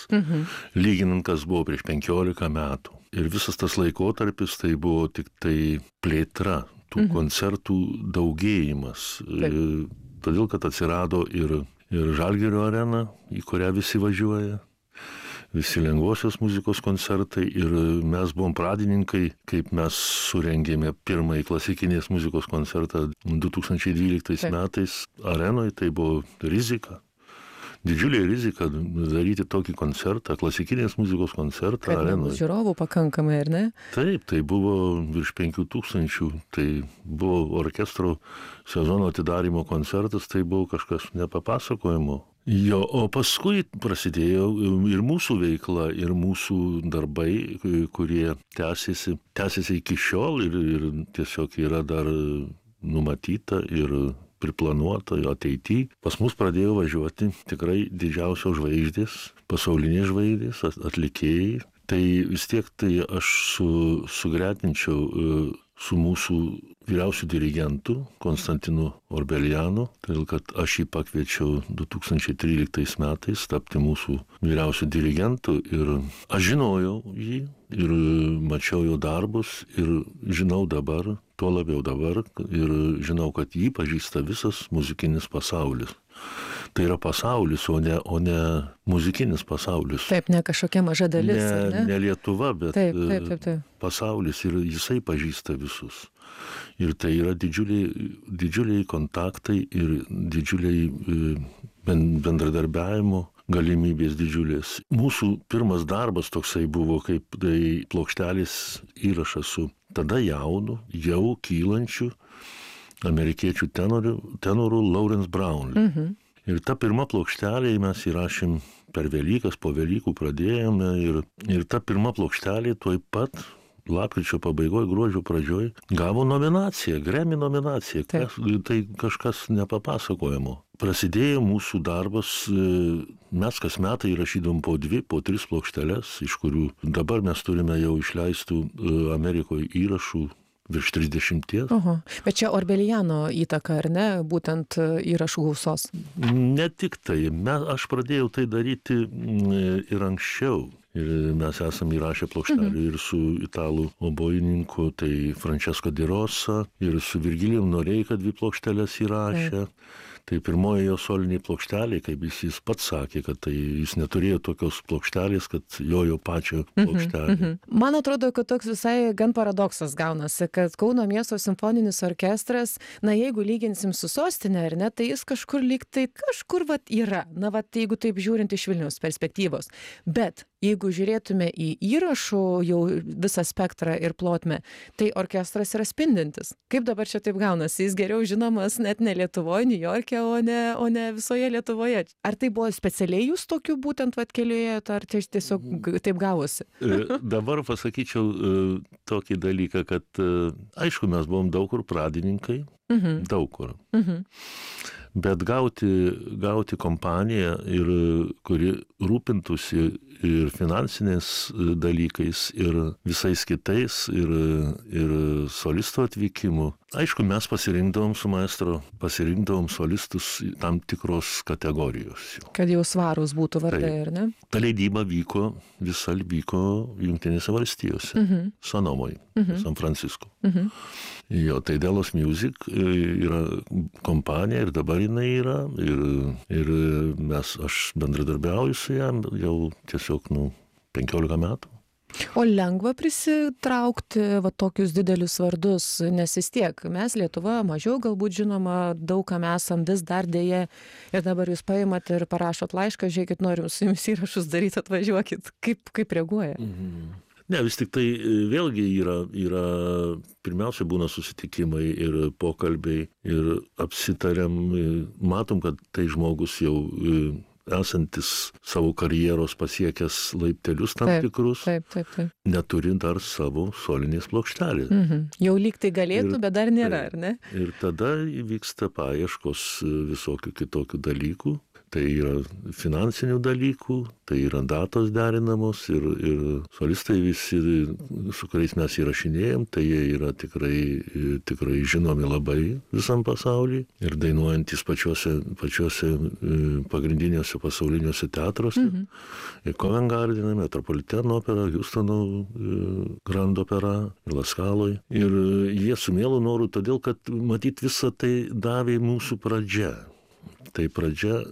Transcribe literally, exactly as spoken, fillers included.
Mhm. lyginant, kas buvo prieš penkiolika metų. Ir visas tas laikotarpis tai buvo tik tai plėtra, tų Mhm. koncertų daugėjimas. Taip. E, Todėl, kad atsirado ir, ir Žalgirio arena, į kurią visi važiuoja, visi lengvosios muzikos koncertai, ir mes buvom pradininkai, kaip mes surengėme pirmąjį klasikinės muzikos koncertą du tūkstančiai dvyliktais Taip. metais arenoje. Tai buvo rizika, didžiulė rizika daryti tokį koncertą, klasikinės muzikos koncertą Kad nebus arenoje. žiūrovų pakankamai, ar ne? Taip, tai buvo virš penkių tūkstančių, tai buvo orkestro sezono atidarymo koncertas, tai buvo kažkas nepapasakojimo. Jo, o paskui prasidėjo ir mūsų veikla, ir mūsų darbai, kurie tęsiasi, tęsiasi iki šiol, ir, ir tiesiog yra dar numatyta ir priplanuota ateityje. Pas mus pradėjo važiuoti tikrai didžiausios žvaigždės, pasaulinės žvaigždės, atlikėjai. Tai vis tiek tai aš su, sugretinčiau e, su mūsų vyriausiu dirigentu Konstantinu Orbelianu, todėl kad aš jį pakviečiau du tūkstančiai tryliktais metais tapti mūsų vyriausiu dirigentu, ir aš žinojau jį ir mačiau jo darbus ir žinau dabar, tuo labiau dabar, ir žinau, kad jį pažįsta visas muzikinis pasaulis. Tai yra pasaulis, o ne, o ne muzikinis pasaulis. Taip, ne kažkokia maža dalis, ar Ne, ne? ne Lietuva, bet Taip, taip, taip, taip. pasaulis, ir jisai pažįsta visus. Ir tai yra didžiuliai, didžiuliai kontaktai ir didžiuliai e, ben- bendradarbiavimo galimybės didžiulės. Mūsų pirmas darbas toksai buvo, kaip tai plokštelės įrašas su tada jaunu, jau kylančiu amerikiečių tenoru, tenoru Lawrence Brownlee. Mhm. Ir ta pirma plokštelė mes įrašėm per Velykas, po Velykų pradėjome, ir, ir ta pirma plokštelė tuoj pat lapkričio pabaigoje, gruodžio pradžioj gavo nominaciją, Grammy nominaciją. Taip. Kas, tai kažkas nepapasakojamo. Prasidėjo mūsų darbas, e, mes kas metai įrašydavom po dvi, po tris plokšteles, iš kurių dabar mes turime jau išleistų e, Amerikoje įrašų virš trisdešimties. Oho. Bet čia Orbeliano įtaka, ar ne, būtent e, įrašų gausos? Ne tik tai. Me, aš pradėjau tai daryti mm, ir anksčiau. Ir mes esame įrašę plokštelių mhm. ir su italų obojininku, tai Francesco Di Rosa, ir su Virgilijum Noreika dvi plokšteles įrašę. Mhm. Tai pirmoji jo soliniai plokšteliai, kaip jis, jis pats sakė, kad tai jis neturėjo tokios plokštelės, kad jo jo pačio plokštelė. Mhm. Man atrodo, kad toks visai gan paradoksas gaunasi, kad Kauno miesto simfoninis orkestras, na jeigu lyginsim su sostinė, ar ne, tai jis kažkur lyg tai kažkur vat yra, na vat jeigu taip žiūrint iš Vilniaus perspektyvos. Bet jeigu žiūrėtume į įrašų jau visą spektrą ir plotmę, tai orkestras yra spindintis. Kaip dabar čia taip gaunasi? Jis geriau žinomas net ne Lietuvoje, Niujorke, o ne, o ne visoje Lietuvoje. Ar tai buvo specialiai jūs tokiu būtent vat keliujėjote, ar tai tiesiog g- taip gavosi? E, Dabar pasakyčiau e, tokį dalyką, kad e, aišku, mes buvom daug kur pradininkai, Mhm. daug kur. Mhm. Bet gauti, gauti kompaniją, ir, kuri rūpintųsi ir finansiniais dalykais, ir visais kitais, ir, ir solistų atvykimu. Aišku, mes pasirinkdavom su maestro, pasirinkdavom solistus tam tikros kategorijos. Kad jau svarūs būtų vardai, Taip. ar ne? Ta leidyba vyko, visa vyko Jungtinėse valstijose, Mhm. Sonomoje, Mhm. San Francisco. Mhm. Jo, tai Delos Music e, yra kompanija, ir dabar jinai yra, ir, ir mes, aš bendradarbiauju su jam jau tiesiog, nu, penkiolika metų. O lengva prisitraukti va tokius didelius vardus, nes vis tiek mes Lietuva mažiau galbūt žinoma, daug kam esam vis dar dėja, ir dabar jūs paimat ir parašot laišką, žiūrėkit, norim su jumis įrašus daryti, atvažiuokit. Kaip, kaip reaguoja? Mhm. Ne, vis tik tai e, vėlgi yra, yra, pirmiausia būna susitikimai ir pokalbiai, ir apsitariam, e, matom, kad tai žmogus jau e, esantis savo karjeros pasiekęs laiptelius tam Taip, tikrus, Taip, taip, taip. neturi dar savo solinės plokštelės. Mhm. Jau lyg tai galėtų, Ir- bet dar nėra, taip. ar ne? Ir tada įvyksta paieškos e, visokių kitokių dalykų. Tai yra finansinių dalykų, tai yra datos derinamos ir, ir solistai visi, su kuriais mes įrašinėjom, tai jie yra tikrai, tikrai žinomi labai visam pasaulyje ir dainuojantis pačiuose, pačiuose pagrindiniuose pasauliniuose teatruose. Mhm. Ir Covent Garden, Metropolitan opera, Houstono Grand opera, La Scaloj. Ir jie su mielu noru, todėl kad matyt visą tai davė mūsų pradžia. Tai pradžia